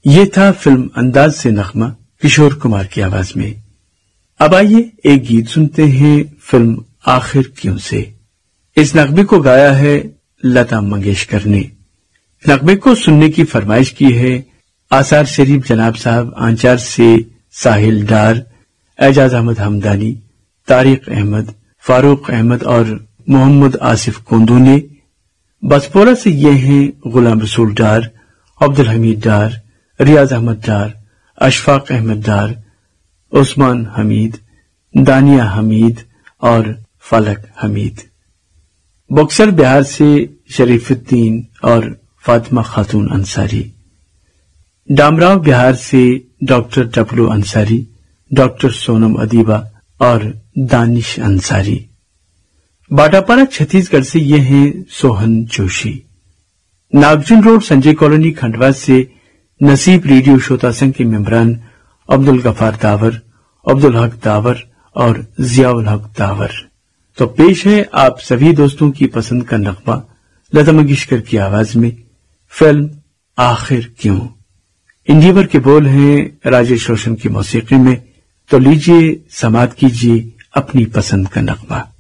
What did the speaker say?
یہ تھا فلم انداز سے نغمہ کشور کمار کی آواز میں۔ اب آئیے ایک گیت سنتے ہیں فلم آخر کیوں سے۔ اس نغمے کو گایا ہے لتا منگیشکر نے۔ نغمے کو سننے کی فرمائش کی ہے آثار شریف جناب صاحب آنچار سے ساحل ڈار، اعجاز احمد ہمدانی، طارق احمد، فاروق احمد اور محمد آصف کوندو نے۔ بسپورہ سے یہ ہیں غلام رسول ڈار، عبدالحمید ڈار، ریاض احمد ڈار، اشفاق احمد ڈار، عثمان حمید، دانیہ حمید اور فلک حمید۔ بکسر بہار سے شریف الدین اور فاطمہ خاتون انصاری۔ ڈامراؤ بہار سے ڈاکٹر ٹپلو انصاری، ڈاکٹر سونم ادیبہ اور دانش انصاری۔ باٹاپارہ چھتیس گڑھ سے یہ ہیں سوہن جوشی۔ ناگجن روڈ سنجے کالونی کھنڈوا سے نصیب ریڈیو شوتا سنگھ کے ممبران عبدالغفار داور، عبدالحق داور اور ضیاء الحق داور۔ تو پیش ہے آپ سبھی دوستوں کی پسند کا نغمہ لتا منگیشکر کی آواز میں، فلم آخر کیوں۔ انڈیور کے بول ہیں راجیش روشن کی موسیقی میں، تو لیجیے سماعت کیجیے اپنی پسند کا نغمہ۔